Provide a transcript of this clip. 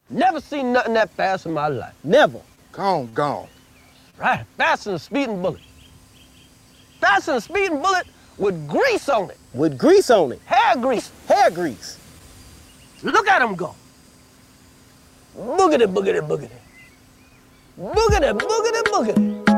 Never seen nothing that fast in my life. Never. Gone. Right, faster than a speeding bullet. Faster than a speeding bullet with grease on it. With grease on it. Hair grease. Hair grease. Look at him go. Boogity, boogity, boogity. Boogity, boogity, boogity.